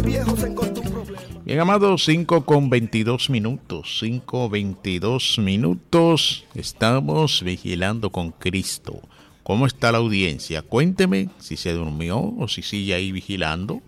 Bien, amados, 5:22 minutos. Estamos vigilando con Cristo. ¿Cómo está la audiencia? Cuénteme si se durmió o si sigue ahí vigilando.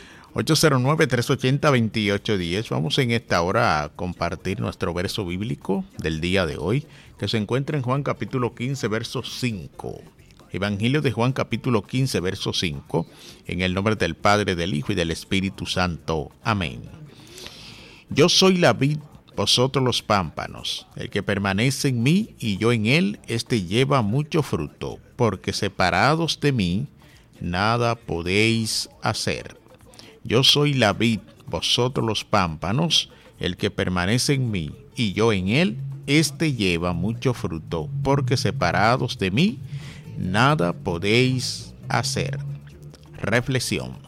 809-380-2810. Vamos en esta hora a compartir nuestro verso bíblico del día de hoy, que se encuentra en Juan capítulo 15, verso 5. Evangelio de Juan capítulo 15, verso 5. En el nombre del Padre, del Hijo y del Espíritu Santo. Amén. Yo soy la vid, vosotros los pámpanos. El que permanece en mí y yo en él, éste lleva mucho fruto, porque separados de mí, nada podéis hacer. Yo soy la vid, vosotros los pámpanos. El que permanece en mí y yo en él, éste lleva mucho fruto, porque separados de mí, nada podéis hacer. Reflexión.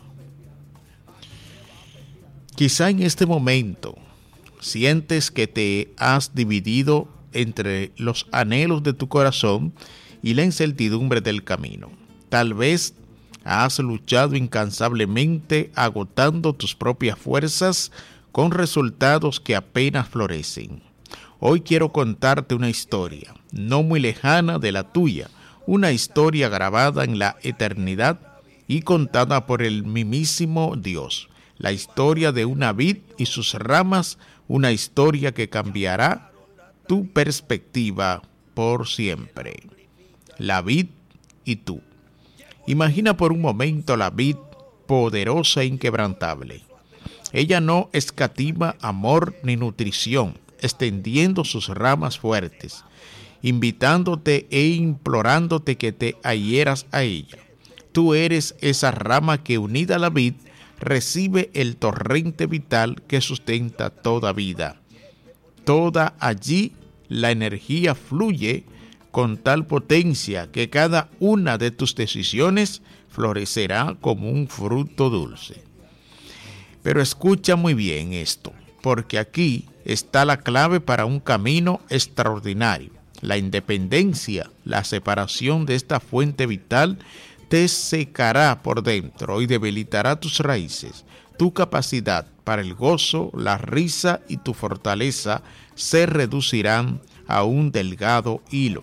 Quizá en este momento sientes que te has dividido entre los anhelos de tu corazón y la incertidumbre del camino. Tal vez has luchado incansablemente agotando tus propias fuerzas con resultados que apenas florecen. Hoy quiero contarte una historia, no muy lejana de la tuya, una historia grabada en la eternidad y contada por el mismísimo Dios. La historia de una vid y sus ramas, una historia que cambiará tu perspectiva por siempre. La vid y tú. Imagina por un momento la vid poderosa e inquebrantable. Ella no escatima amor ni nutrición, extendiendo sus ramas fuertes, invitándote e implorándote que te adhieras a ella. Tú eres esa rama que, unida a la vid, recibe el torrente vital que sustenta toda vida. Toda allí la energía fluye con tal potencia que cada una de tus decisiones florecerá como un fruto dulce. Pero escucha muy bien esto, porque aquí está la clave para un camino extraordinario. La independencia, la separación de esta fuente vital te secará por dentro y debilitará tus raíces. Tu capacidad para el gozo, la risa y tu fortaleza se reducirán a un delgado hilo.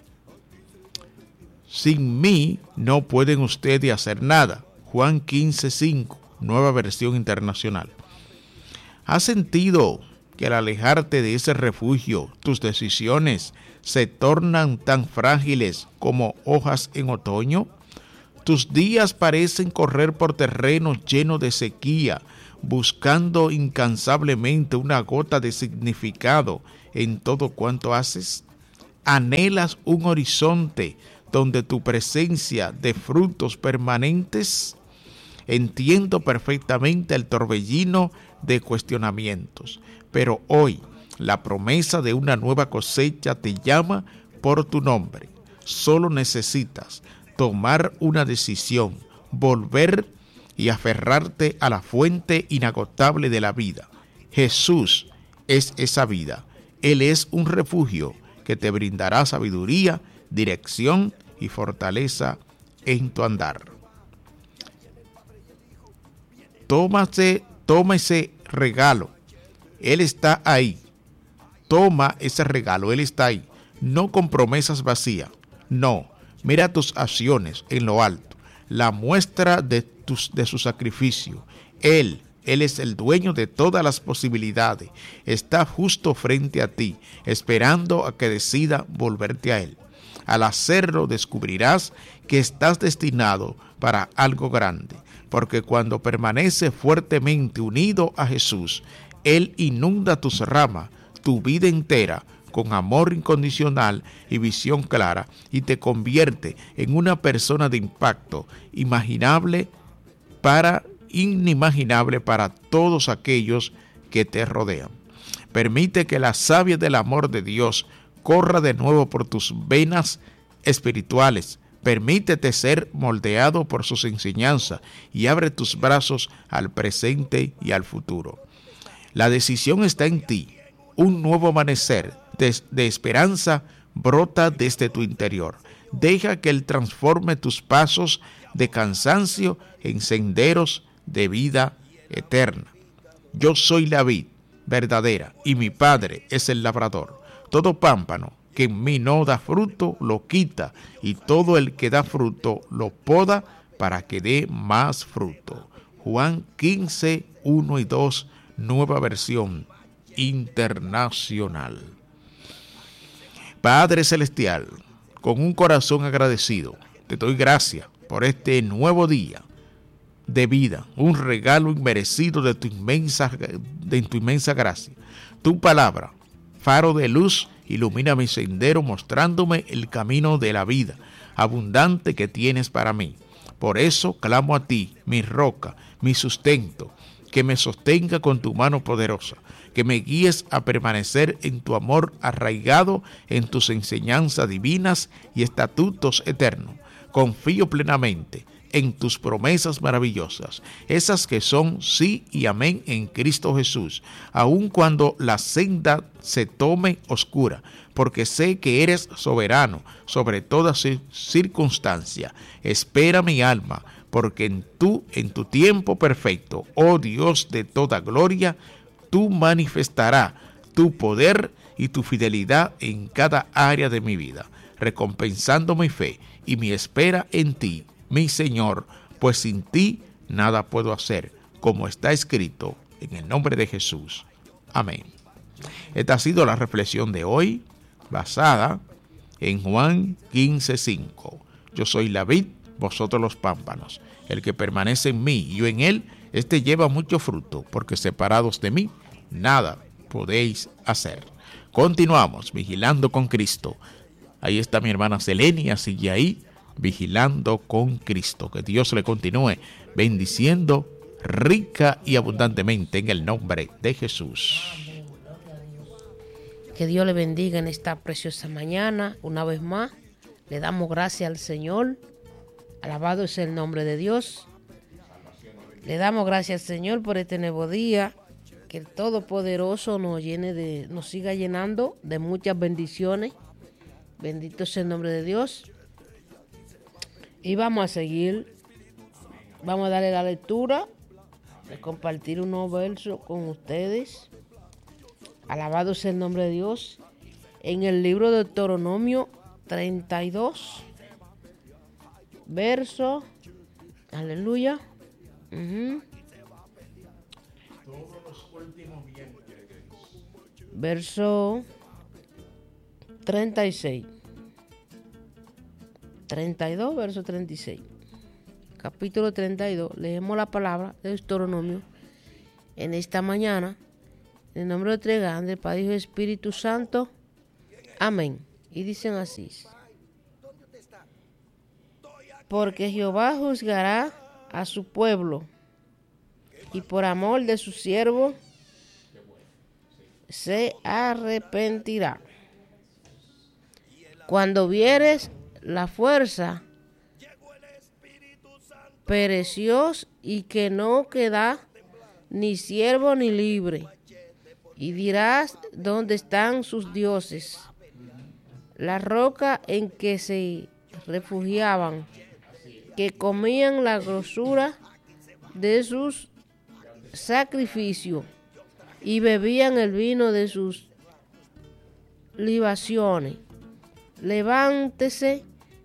Sin mí no pueden ustedes hacer nada. Juan 15:5, Nueva Versión Internacional. ¿Has sentido que al alejarte de ese refugio, tus decisiones se tornan tan frágiles como hojas en otoño? Tus días parecen correr por terrenos llenos de sequía, buscando incansablemente una gota de significado en todo cuanto haces. ¿Anhelas un horizonte donde tu presencia de frutos permanentes? Entiendo perfectamente el torbellino de cuestionamientos, pero hoy la promesa de una nueva cosecha te llama por tu nombre. Solo necesitas tomar una decisión, volver y aferrarte a la fuente inagotable de la vida. Jesús es esa vida. Él es un refugio que te brindará sabiduría, dirección y fortaleza en tu andar. Toma ese regalo. Él está ahí. Toma ese regalo. Él está ahí. No con promesas vacías. No. Mira tus acciones en lo alto. La muestra de su sacrificio. Él es el dueño de todas las posibilidades. Está justo frente a ti, esperando a que decida volverte a Él. Al hacerlo, descubrirás que estás destinado para algo grande, porque cuando permaneces fuertemente unido a Jesús, Él inunda tus ramas, tu vida entera, con amor incondicional y visión clara, y te convierte en una persona de impacto inimaginable para todos aquellos que te rodean. Permite que la savia del amor de Dios corra de nuevo por tus venas espirituales. Permítete ser moldeado por sus enseñanzas y abre tus brazos al presente y al futuro. La decisión está en ti. Un nuevo amanecer de esperanza brota desde tu interior. Deja que Él transforme tus pasos de cansancio en senderos de vida eterna. Yo soy la vid verdadera y mi Padre es el labrador. Todo pámpano que en mí no da fruto lo quita, y todo el que da fruto lo poda para que dé más fruto. Juan 15, 1 y 2, nueva versión internacional. Padre Celestial, con un corazón agradecido, te doy gracias por este nuevo día de vida, un regalo inmerecido de tu inmensa gracia. Tu palabra, faro de luz, ilumina mi sendero, mostrándome el camino de la vida abundante que tienes para mí. Por eso clamo a ti, mi roca, mi sustento, que me sostenga con tu mano poderosa, que me guíes a permanecer en tu amor, arraigado en tus enseñanzas divinas y estatutos eternos. Confío plenamente en tus promesas maravillosas, esas que son sí y amén en Cristo Jesús, aun cuando la senda se tome oscura, porque sé que eres soberano sobre toda circunstancia. Espera mi alma, porque en tu tiempo perfecto, oh Dios de toda gloria, tú manifestarás tu poder y tu fidelidad en cada área de mi vida, recompensando mi fe y mi espera en ti, mi Señor, pues sin ti nada puedo hacer, como está escrito, en el nombre de Jesús. Amén. Esta ha sido la reflexión de hoy, basada en Juan 15:5. Yo soy la vid, vosotros los pámpanos. El que permanece en mí y yo en él, este lleva mucho fruto, porque separados de mí, nada podéis hacer. Continuamos vigilando con Cristo. Ahí está mi hermana Selenia, sigue ahí, vigilando con Cristo. Que Dios le continúe bendiciendo rica y abundantemente en el nombre de Jesús. Que Dios le bendiga en esta preciosa mañana. Una vez más, le damos gracias al Señor. Alabado es el nombre de Dios. Le damos gracias al Señor por este nuevo día. Que el Todopoderoso nos siga llenando de muchas bendiciones. Bendito sea el nombre de Dios. Y vamos a seguir. Vamos a darle la lectura. De compartir un nuevo verso con ustedes. Alabado sea el nombre de Dios. En el libro de Deuteronomio 32. Verso. Aleluya. Verso 36. 32, verso 36. Capítulo 32. Leemos la palabra de Deuteronomio en esta mañana. En el nombre de tres grandes, del Padre, Hijo y Espíritu Santo. Amén. Y dicen así. Porque Jehová juzgará a su pueblo, y por amor de su siervo se arrepentirá. Cuando vieres la fuerza pereció y que no queda ni siervo ni libre, y dirás: ¿dónde están sus dioses? La roca en que se refugiaban, que comían la grosura de sus sacrificios y bebían el vino de sus libaciones. Levántese,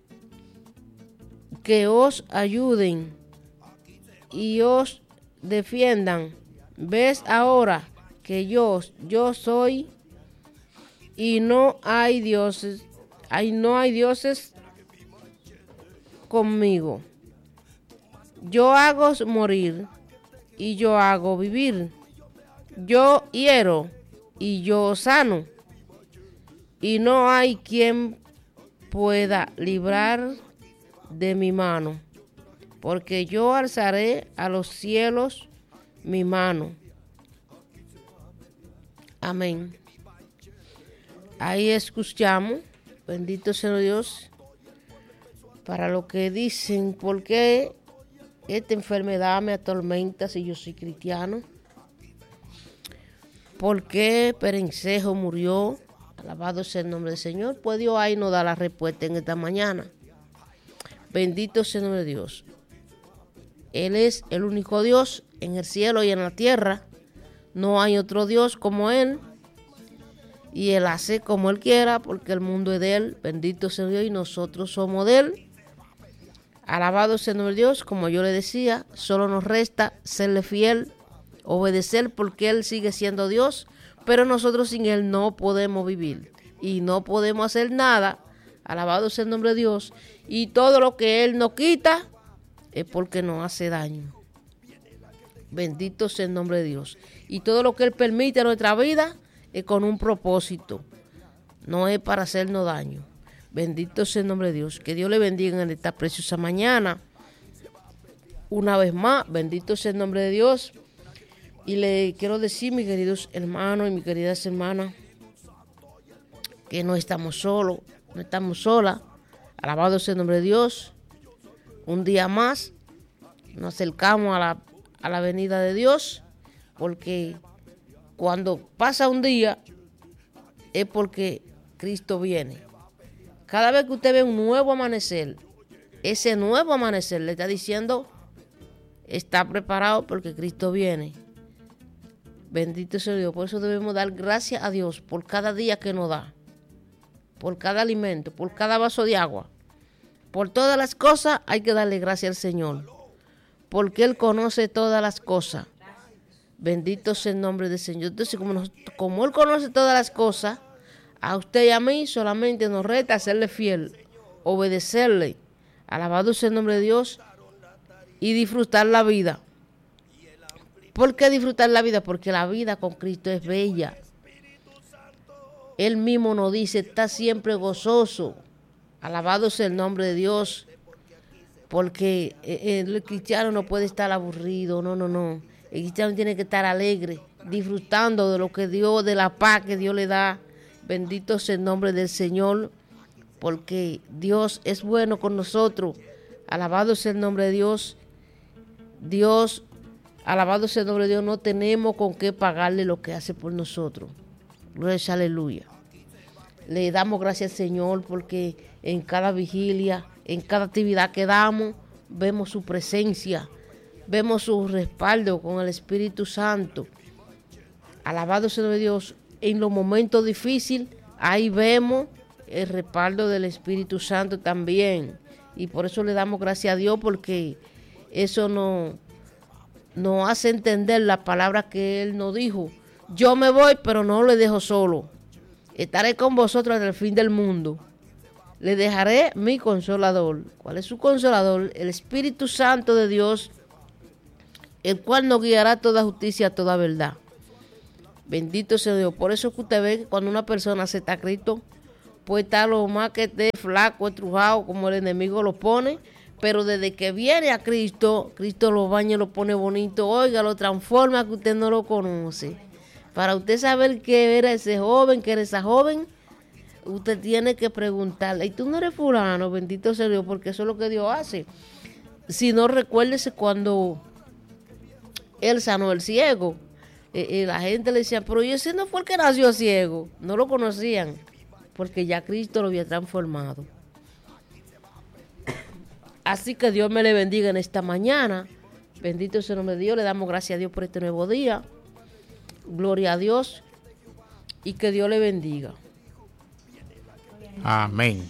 que os ayuden y os defiendan. ¿Ves ahora que yo soy y no hay dioses conmigo? Yo hago morir y yo hago vivir. Yo hiero y yo sano. Y no hay quien pueda librar de mi mano, porque yo alzaré a los cielos mi mano. Amén. Ahí escuchamos, bendito sea Dios, para lo que dicen: ¿por qué esta enfermedad me atormenta si yo soy cristiano? ¿Por qué Perencejo murió? Alabado sea el nombre del Señor. Pues Dios ahí nos da la respuesta en esta mañana. Bendito sea el nombre de Dios. Él es el único Dios en el cielo y en la tierra. No hay otro Dios como Él. Y Él hace como Él quiera, porque el mundo es de Él. Bendito sea Dios y nosotros somos de Él. Alabado sea el nombre de Dios. Como yo le decía, solo nos resta serle fiel, obedecer, porque Él sigue siendo Dios. Pero nosotros sin Él no podemos vivir y no podemos hacer nada. Alabado sea el nombre de Dios. Y todo lo que Él nos quita es porque nos hace daño. Bendito sea el nombre de Dios. Y todo lo que Él permite en nuestra vida es con un propósito. No es para hacernos daño. Bendito sea el nombre de Dios. Que Dios le bendiga en esta preciosa mañana. Una vez más, bendito sea el nombre de Dios. Y le quiero decir, mis queridos hermanos y mis queridas hermanas, que no estamos solos, no estamos solas. Alabado sea el nombre de Dios. Un día más nos acercamos a la venida de Dios, porque cuando pasa un día es porque Cristo viene. Cada vez que usted ve un nuevo amanecer, ese nuevo amanecer le está diciendo, está preparado porque Cristo viene. Bendito sea Dios. Por eso debemos dar gracias a Dios por cada día que nos da, por cada alimento, por cada vaso de agua. Por todas las cosas hay que darle gracias al Señor, porque Él conoce todas las cosas. Bendito sea el nombre del Señor. Entonces, como Él conoce todas las cosas, a usted y a mí solamente nos resta serle fiel, obedecerle, alabado sea el nombre de Dios, y disfrutar la vida. ¿Por qué disfrutar la vida? Porque la vida con Cristo es bella. Él mismo nos dice, está siempre gozoso. Alabado sea el nombre de Dios. Porque el cristiano no puede estar aburrido, no. El cristiano tiene que estar alegre, disfrutando de lo que Dios, de la paz que Dios le da. Bendito sea el nombre del Señor, porque Dios es bueno con nosotros. Alabado sea el nombre de Dios. Alabado sea el nombre de Dios, no tenemos con qué pagarle lo que hace por nosotros. Gloria, aleluya. Le damos gracias al Señor porque en cada vigilia, en cada actividad que damos, vemos su presencia, vemos su respaldo con el Espíritu Santo. Alabado sea el nombre de Dios. En los momentos difíciles, ahí vemos el respaldo del Espíritu Santo también. Y por eso le damos gracias a Dios, porque eso nos hace entender la palabra que Él nos dijo. Yo me voy, pero no le dejo solo. Estaré con vosotros hasta el fin del mundo. Le dejaré mi consolador. ¿Cuál es su consolador? El Espíritu Santo de Dios, el cual nos guiará a toda justicia, a toda verdad. Bendito sea Dios. Por eso es que usted ve que cuando una persona acepta a Cristo, pues está lo más que esté flaco, estrujado, como el enemigo lo pone. Pero desde que viene a Cristo, Cristo lo baña y lo pone bonito. Oiga, lo transforma, que usted no lo conoce. Para usted saber qué era ese joven, qué era esa joven, usted tiene que preguntarle. Y tú no eres fulano, bendito sea Dios, porque eso es lo que Dios hace. Si no, recuérdese cuando Él sanó el ciego. La gente le decía, pero ese no fue el que nació ciego. No lo conocían, porque ya Cristo lo había transformado. Así que Dios me le bendiga en esta mañana. Bendito sea el nombre de Dios. Le damos gracias a Dios por este nuevo día. Gloria a Dios. Y que Dios le bendiga. Amén.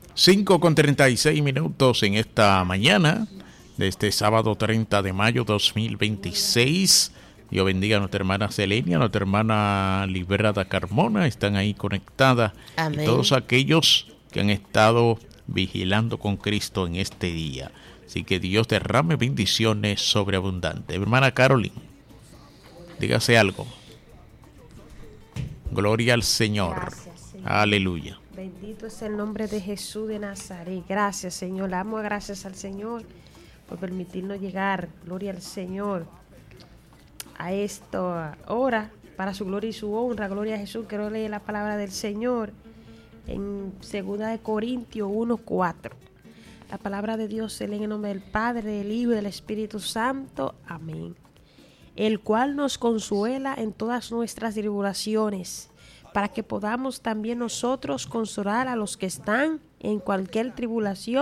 5:36 en esta mañana de este sábado 30 de mayo 2026. Dios bendiga a nuestra hermana Selenia, a nuestra hermana Liberada Carmona. Están ahí conectadas. Amén. Y todos aquellos que han estado vigilando con Cristo en este día. Así que Dios derrame bendiciones sobreabundantes. Hermana Caroline, dígase algo. Gloria al Señor. Gracias, Señor. Aleluya. Bendito es el nombre de Jesús de Nazaret. Gracias, Señor. Le damos gracias al Señor por permitirnos llegar, gloria al Señor, a esta hora para su gloria y su honra. Gloria a Jesús. Quiero leer la palabra del Señor en 2 Corintios 1:4. La palabra de Dios se lee en el nombre del Padre, del Hijo y del Espíritu Santo. Amén. El cual nos consuela en todas nuestras tribulaciones, para que podamos también nosotros consolar a los que están en cualquier tribulación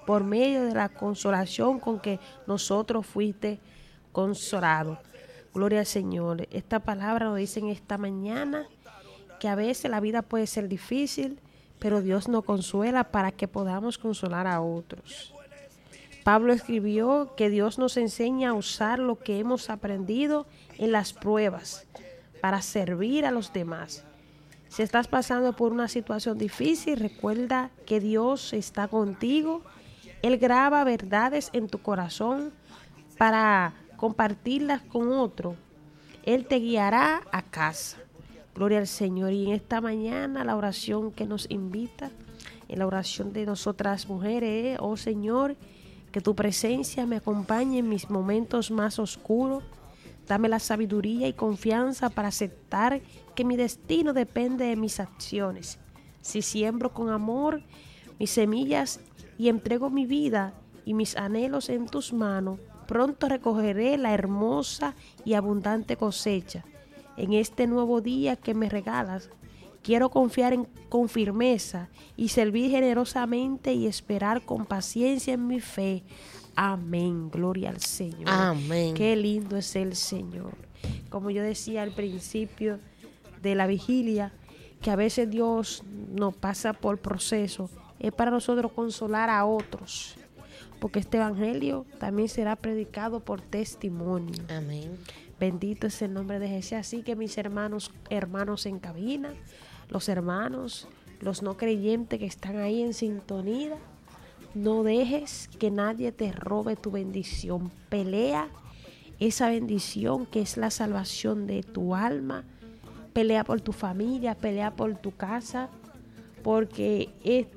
por medio de la consolación con que nosotros fuiste consolados. Gloria al Señor. Esta palabra nos dice en esta mañana que a veces la vida puede ser difícil, pero Dios nos consuela para que podamos consolar a otros. Pablo escribió que Dios nos enseña a usar lo que hemos aprendido en las pruebas para servir a los demás. Si estás pasando por una situación difícil, recuerda que Dios está contigo. Él graba verdades en tu corazón para compartirlas con otro. Él te guiará a casa. Gloria al Señor. Y en esta mañana la oración que nos invita, en la oración de nosotras mujeres, oh Señor, que tu presencia me acompañe en mis momentos más oscuros. Dame la sabiduría y confianza para aceptar que mi destino depende de mis acciones. Si siembro con amor mis semillas y entrego mi vida y mis anhelos en tus manos, pronto recogeré la hermosa y abundante cosecha. En este nuevo día que me regalas, quiero confiar con firmeza y servir generosamente y esperar con paciencia en mi fe. Amén. Gloria al Señor. Amén. Qué lindo es el Señor. Como yo decía al principio de la vigilia, que a veces Dios nos pasa por proceso, es para nosotros consolar a otros, porque este evangelio también será predicado por testimonio. Amén. Bendito es el nombre de Jesús. Así que mis hermanos en cabina, los hermanos, los no creyentes que están ahí en sintonía, no dejes que nadie te robe tu bendición. Pelea esa bendición que es la salvación de tu alma. Pelea por tu familia, pelea por tu casa, porque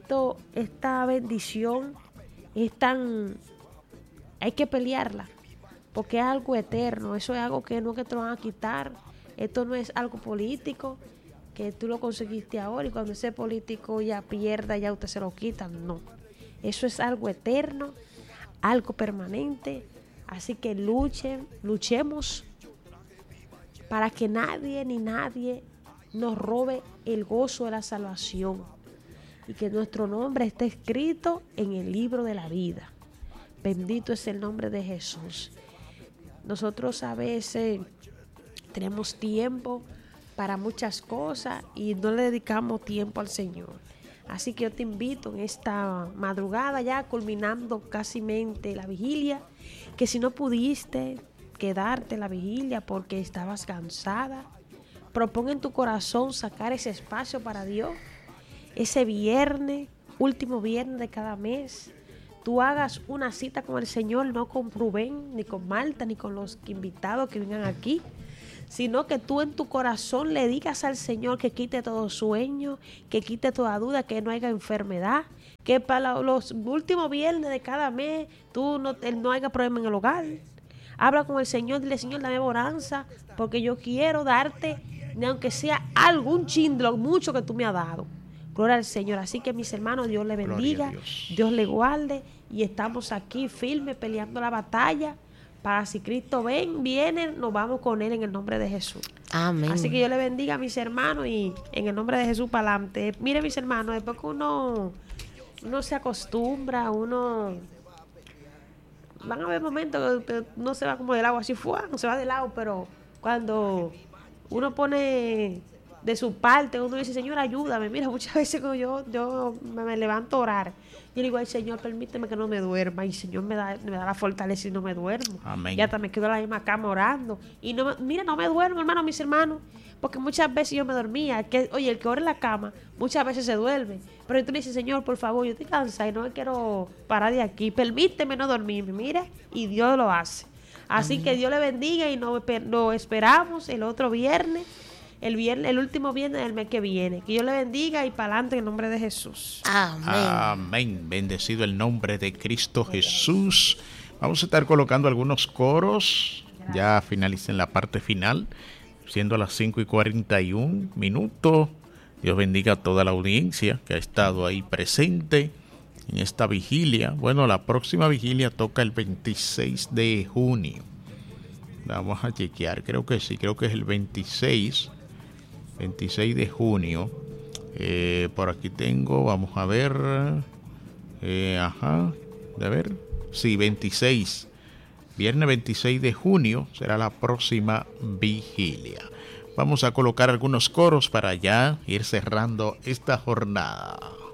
esta bendición es hay que pelearla, porque es algo eterno. Eso es algo que no que te lo van a quitar. Esto no es algo político que tú lo conseguiste ahora y cuando ese político ya pierda, ya usted se lo quita. No, eso es algo eterno, algo permanente. Así que luchemos para que nadie ni nadie nos robe el gozo de la salvación y que nuestro nombre esté escrito en el libro de la vida. Bendito es el nombre de Jesús. Nosotros a veces tenemos tiempo para muchas cosas y no le dedicamos tiempo al Señor. Así que yo te invito en esta madrugada, ya culminando casi la vigilia, que si no pudiste quedarte en la vigilia porque estabas cansada, propon en tu corazón sacar ese espacio para Dios. Ese viernes, último viernes de cada mes, tú hagas una cita con el Señor, no con Rubén, ni con Marta, ni con los invitados que vengan aquí, sino que tú en tu corazón le digas al Señor que quite todo sueño, que quite toda duda, que no haya enfermedad, que para los últimos viernes de cada mes no haya problema en el hogar. Habla con el Señor, dile: Señor, dame bonanza, porque yo quiero darte, aunque sea algún chin de lo mucho que tú me has dado. Gloria al Señor. Así que mis hermanos, Dios les bendiga, Dios les guarde, y estamos aquí firmes peleando la batalla para si Cristo viene, nos vamos con Él en el nombre de Jesús. Amén. Así que Dios les bendiga a mis hermanos y en el nombre de Jesús para adelante. Miren, mis hermanos, después que uno se acostumbra, van a haber momentos que uno se va como del lado así, no se va del lado, pero cuando uno pone de su parte, uno dice: Señor, ayúdame. Mira, muchas veces cuando yo me levanto a orar, yo digo: ay, Señor, permíteme que no me duerma. Y el Señor me da la fortaleza y no me duermo. Amén. Y hasta me quedo en la misma cama orando. Y no me duermo, hermano, mis hermanos. Porque muchas veces yo me dormía. Oye, el que ora en la cama, muchas veces se duerme. Pero tú le dices: Señor, por favor, yo estoy cansada y no me quiero parar de aquí. Permíteme no dormirme. Mira, y Dios lo hace. Así Amén. Que Dios le bendiga y nos esperamos el otro viernes. El último viernes del mes que viene. Que Dios le bendiga y para adelante en el nombre de Jesús. Amén. Amén. Bendecido el nombre de Cristo Jesús. Vamos a estar colocando algunos coros. Ya finalicen la parte final, siendo las 5:41. Dios bendiga a toda la audiencia que ha estado ahí presente en esta vigilia. Bueno, la próxima vigilia toca el 26 de junio. Vamos a chequear, creo que sí, creo que es el 26 de junio. Por aquí tengo, vamos a ver. de ver, sí, 26. Viernes 26 de junio será la próxima vigilia. Vamos a colocar algunos coros para ya ir cerrando esta jornada.